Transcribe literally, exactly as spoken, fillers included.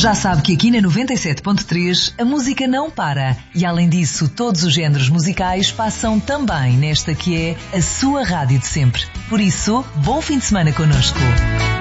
Já sabe que aqui na noventa e sete ponto três a música não para e, além disso, todos os géneros musicais passam também nesta que é a sua rádio de sempre. Por isso, bom fim de semana connosco.